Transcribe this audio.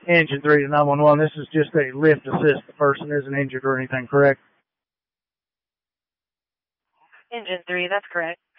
Engine 3 to 911. This is just a lift assist. The person isn't injured or anything, correct? Engine 3, that's correct.